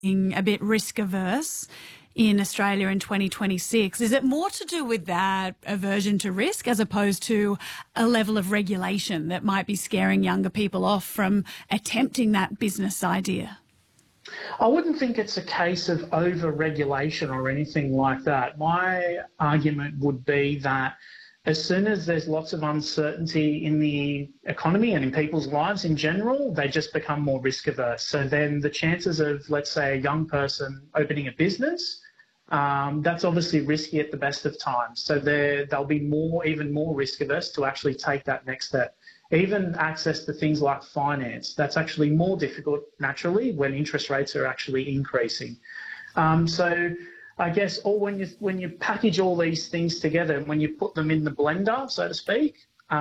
a bit risk averse in Australia in 2026. Is it more to do with that aversion to risk as opposed to a level of regulation that might be scaring younger people off from attempting that business idea? I wouldn't think it's a case of over-regulation or anything like that. My argument would be that as soon as there's lots of uncertainty in the economy and in people's lives in general, they just become more risk averse. So then the chances of, let's say, a young person opening a business, that's obviously risky at the best of times. So they'll be even more risk averse to actually take that next step. Even access to things like finance, that's actually more difficult naturally when interest rates are actually increasing. So I guess when you package all these things together, when you put them in the blender, so to speak,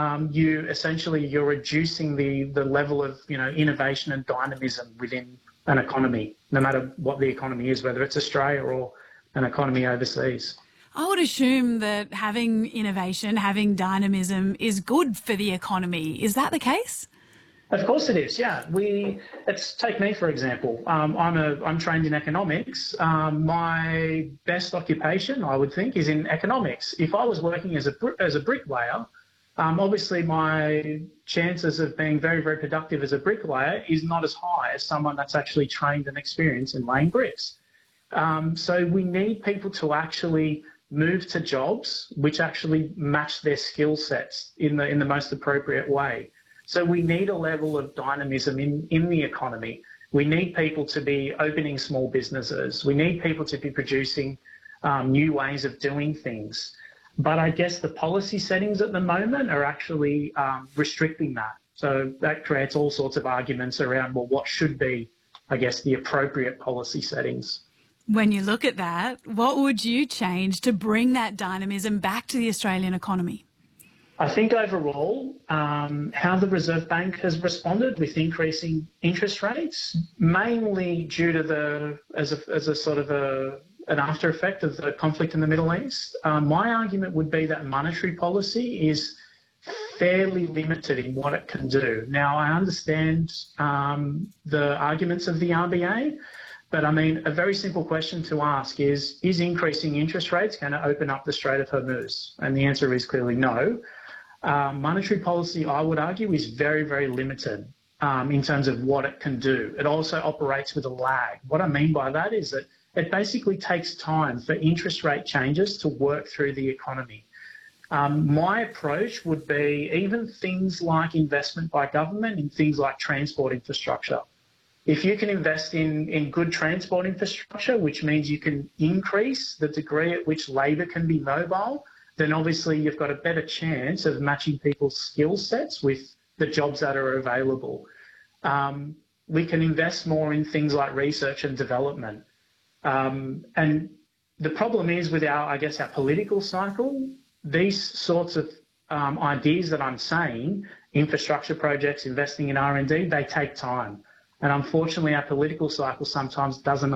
you're reducing the level of innovation and dynamism within an economy, no matter what the economy is, whether it's Australia or an economy overseas. I would assume that having innovation, having dynamism is good for the economy. Is that the case? Of course it is, yeah. Let's take me, for example. I'm trained in economics. My best occupation, I would think, is in economics. If I was working as a bricklayer, obviously my chances of being very, very productive as a bricklayer is not as high as someone that's actually trained and experienced in laying bricks. So we need people to actually move to jobs which actually match their skill sets in the most appropriate way. So we need a level of dynamism in the economy. We need people to be opening small businesses. We need people to be producing new ways of doing things. But I guess the policy settings at the moment are actually restricting that. So that creates all sorts of arguments around, well, what should be, I guess, the appropriate policy settings. When you look at that, what would you change to bring that dynamism back to the Australian economy? I think overall, how the Reserve Bank has responded with increasing interest rates, mainly due to as a sort of an after effect of the conflict in the Middle East. My argument would be that monetary policy is fairly limited in what it can do. Now, I understand the arguments of the RBA, but I mean, a very simple question to ask is increasing interest rates going to open up the Strait of Hormuz? And the answer is clearly no. Monetary policy, I would argue, is very, very limited in terms of what it can do. It also operates with a lag. What I mean by that is that it basically takes time for interest rate changes to work through the economy. My approach would be even things like investment by government in things like transport infrastructure. If you can invest in good transport infrastructure, which means you can increase the degree at which labour can be mobile, then obviously you've got a better chance of matching people's skill sets with the jobs that are available. We can invest more in things like research and development. And the problem is with our political cycle, these sorts of ideas that I'm saying, infrastructure projects, investing in R&D, they take time. And unfortunately, our political cycle sometimes doesn't